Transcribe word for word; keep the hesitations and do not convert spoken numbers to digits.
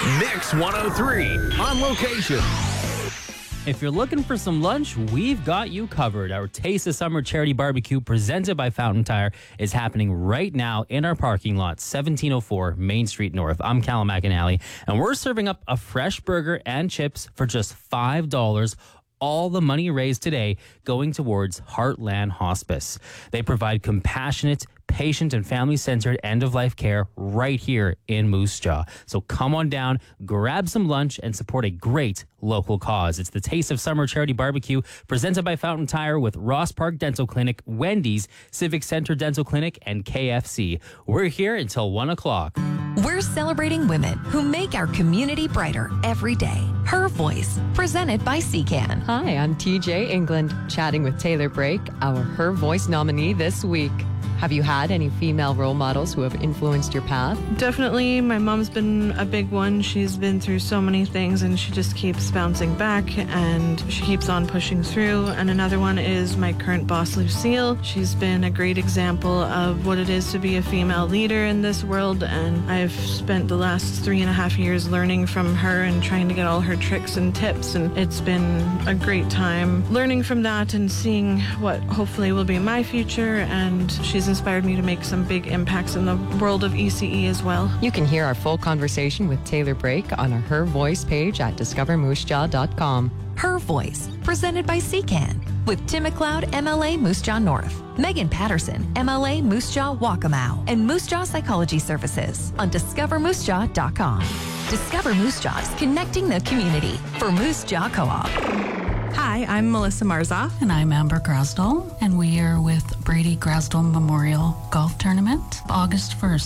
Mix one oh three on location. If you're looking for some lunch, we've got you covered. Our Taste of Summer Charity Barbecue presented by Fountain Tire is happening right now in our parking lot, seventeen oh four Main Street North. I'm Callum McAnally, and we're serving up a fresh burger and chips for just five dollars. All the money raised today going towards Heartland Hospice. They provide compassionate, patient and family-centered end-of-life care right here in Moose Jaw. So come on down, grab some lunch, and support a great local cause. It's the Taste of Summer Charity Barbecue presented by Fountain Tire with Ross Park Dental Clinic, Wendy's, Civic Center Dental Clinic, and K F C. We're here until one o'clock. We're celebrating women who make our community brighter every day. Her Voice, presented by C CAN. Hi, I'm T J England, chatting with Taylor Brake, our Her Voice nominee this week. Have you had any female role models who have influenced your path? Definitely. My mom's been a big one. She's been through so many things and she just keeps bouncing back and she keeps on pushing through. And another one is my current boss, Lucille. She's been a great example of what it is to be a female leader in this world, and I've spent the last three and a half years learning from her and trying to get all her tricks and tips, and it's been a great time learning from that and seeing what hopefully will be my future. And she's inspired me to make some big impacts in the world of E C E as well. You can hear our full conversation with Taylor Brake on our Her Voice page at discover moose jaw dot com. Her Voice, presented by C CAN, with Tim McLeod, M L A Moose Jaw North, Megan Patterson, M L A Moose Jaw Waccamaw, and Moose Jaw Psychology Services on discover moose jaw dot com. Discover Moose Jaws, connecting the community for Moose Jaw Co-op. Hi, I'm Melissa Marza. And I'm Amber Grasdall, and we are with Brady Grasdall Memorial Golf Tournament, August first.